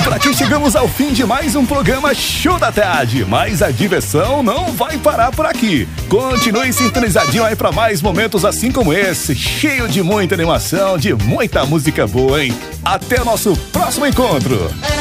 por aqui chegamos ao fim de mais um programa Show da Tarde, mas a diversão não vai parar por aqui. Continue sintonizadinho aí pra mais momentos assim como esse, cheio de muita animação, de muita música boa, hein? Até o nosso próximo encontro.